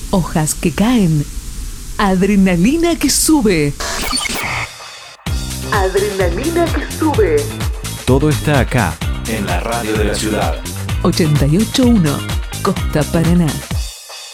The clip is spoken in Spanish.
hojas que caen, adrenalina que sube. Adrenalina que sube. Todo está acá, en la radio de la ciudad. 88.1 Costa Paraná.